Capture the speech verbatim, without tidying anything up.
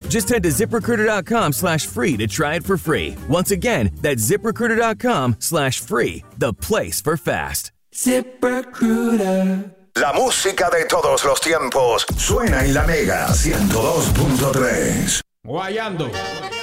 Just head to ZipRecruiter.com slash free to try it for free. Once again, that's ZipRecruiter.com slash free, the place for fast. ZipRecruiter. La música de todos los tiempos suena en la Mega ciento dos punto tres. Guayando.